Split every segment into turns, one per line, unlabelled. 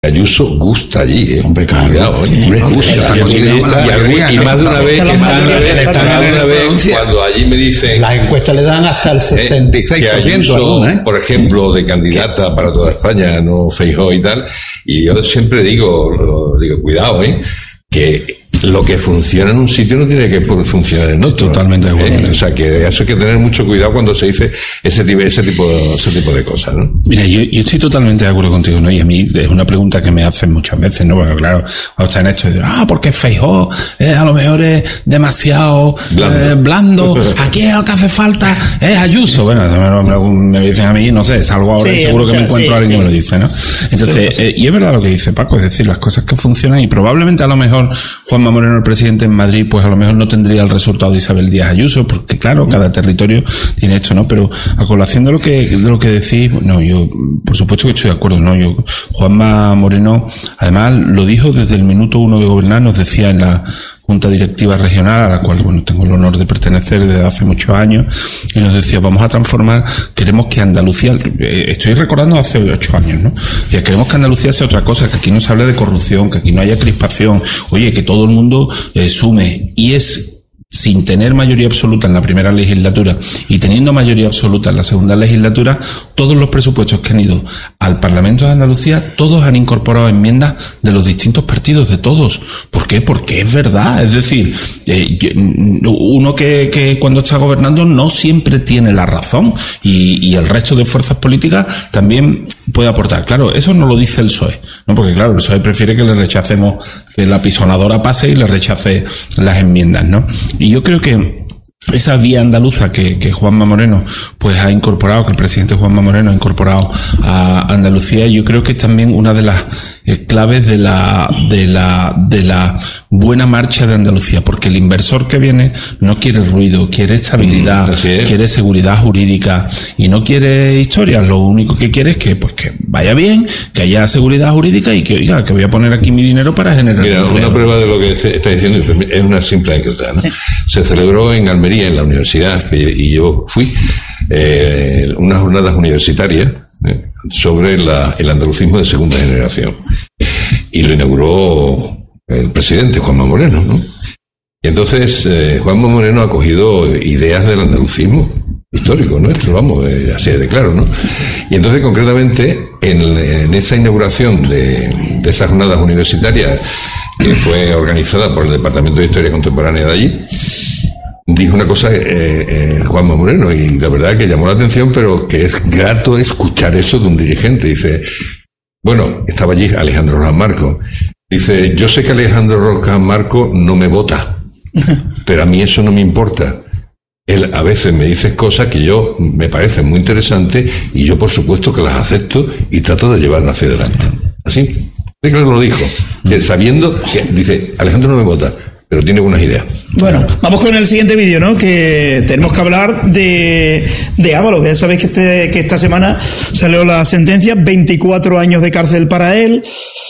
Ayuso gusta allí,
Hombre, claro.
Cuidado, gusta. Y más de una vez cuando allí me dicen...
Las encuestas le dan hasta el 66%.
Que Ayuso, por ejemplo, de candidata para toda España, no Feijóo y tal, y yo siempre digo, cuidado, que lo que funciona en un sitio no tiene que funcionar en otro.
Totalmente de acuerdo.
O sea, que eso hay que tener mucho cuidado cuando se dice ese tipo de cosas, ¿no?
Mira, yo estoy totalmente de acuerdo contigo, ¿no? Y a mí es una pregunta que me hacen muchas veces, ¿no? Porque claro, cuando están esto y dicen, porque Feijóo a lo mejor es demasiado blando. Aquí lo que hace falta es Ayuso. Bueno, me dicen a mí, no sé, salgo ahora y seguro que me encuentro a alguien que me lo dice, ¿no? Entonces, y es verdad lo que dice Paco, es decir, las cosas que funcionan, y probablemente a lo mejor Juanma Moreno, el presidente en Madrid, pues a lo mejor no tendría el resultado de Isabel Díaz Ayuso, porque claro, cada territorio tiene esto, ¿no? Pero a colación de lo que decís, no, yo por supuesto que estoy de acuerdo, ¿no? Juanma Moreno, además, lo dijo desde el minuto 1 de gobernar, nos decía en la Junta Directiva Regional, a la cual, tengo el honor de pertenecer desde hace muchos años, y nos decía, vamos a transformar, queremos que Andalucía, estoy recordando hace 8 años, ¿no? Decía, queremos que Andalucía sea otra cosa, que aquí no se hable de corrupción, que aquí no haya crispación, oye, que todo el mundo sume, y es sin tener mayoría absoluta en la primera legislatura y teniendo mayoría absoluta en la segunda legislatura, todos los presupuestos que han ido al Parlamento de Andalucía, todos han incorporado enmiendas de los distintos partidos, de todos. ¿Por qué? Porque es verdad. Es decir, uno que cuando está gobernando no siempre tiene la razón, y el resto de fuerzas políticas también puede aportar. Claro, eso no lo dice el PSOE, ¿no? Porque claro, el PSOE prefiere que le rechacemos, que la pisonadora pase y le rechace las enmiendas, ¿no? Y yo creo que esa vía andaluza que Juanma Moreno pues ha incorporado, que el presidente Juanma Moreno ha incorporado a Andalucía, yo creo que es también una de las claves de la buena marcha de Andalucía, porque el inversor que viene no quiere ruido, quiere estabilidad, quiere seguridad jurídica y no quiere historias. Lo único que quiere es que vaya bien, que haya seguridad jurídica y que oiga, que voy a poner aquí mi dinero para generar
empleo. Una prueba de lo que está diciendo es una simple anécdota, ¿no? Se celebró en Almería, en la universidad, y yo fui, unas jornadas universitarias sobre el andalucismo de segunda generación, y lo inauguró el presidente Juanma Moreno, ¿no? Y entonces Juanma Moreno ha cogido ideas del andalucismo histórico nuestro, así de claro, ¿no? Y entonces concretamente en esa inauguración de esas jornadas universitarias, que fue organizada por el Departamento de Historia Contemporánea de allí, dijo una cosa Juanma Moreno, y la verdad que llamó la atención, pero que es grato escuchar eso de un dirigente. Dice, estaba allí Alejandro Rojas Marco. Dice, yo sé que Alejandro Rojas Marco no me vota, pero a mí eso no me importa. Él a veces me dice cosas que me parecen muy interesantes, y yo por supuesto que las acepto y trato de llevarlas hacia adelante. Así, claro, lo dijo, sabiendo que, dice, Alejandro no me vota, pero tiene buenas ideas.
Bueno, vamos con el siguiente vídeo, ¿no? Que tenemos que hablar de Ábalos, que ya sabéis que esta semana salió la sentencia, 24 años de cárcel para él,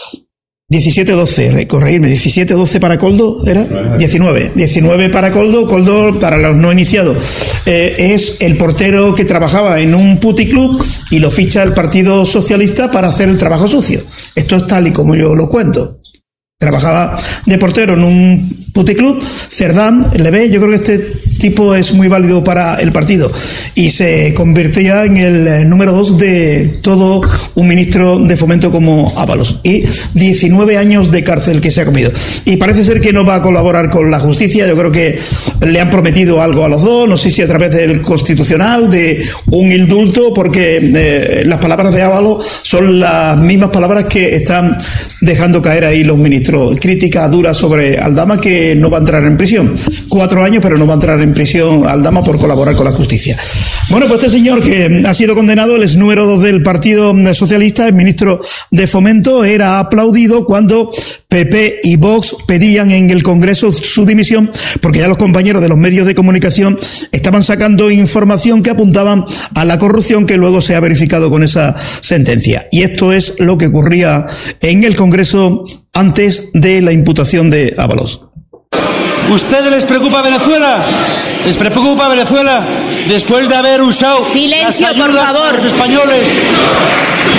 17-12, corregirme, 17-12 para Koldo, ¿era? 19 para Koldo para los no iniciados. Es el portero que trabajaba en un puticlub y lo ficha el Partido Socialista para hacer el trabajo sucio. Esto es tal y como yo lo cuento. Trabajaba de portero en un puticlub, Cerdán, le ve, yo creo que este tipo es muy válido para el partido, y se convertía en el número 2 de todo un ministro de Fomento como Ábalos, y 19 años de cárcel que se ha comido, y parece ser que no va a colaborar con la justicia. Yo creo que le han prometido algo a los dos, no sé si a través del Constitucional, de un indulto, porque las palabras de Ábalos son las mismas palabras que están dejando caer ahí los ministros. Crítica dura sobre Aldama, que no va a entrar en prisión. 4 años, pero no va a entrar en prisión Aldama por colaborar con la justicia. Bueno, pues este señor que ha sido condenado, él es número 2 del Partido Socialista, es ministro de Fomento, era aplaudido cuando PP y Vox pedían en el Congreso su dimisión, porque ya los compañeros de los medios de comunicación estaban sacando información que apuntaban a la corrupción que luego se ha verificado con esa sentencia. Y esto es lo que ocurría en el Congreso antes de la imputación de Ábalos.
¿Ustedes les preocupa Venezuela? ¿Les preocupa Venezuela? Después de haber usado
silencio,
las ayudas
por favor,
a los españoles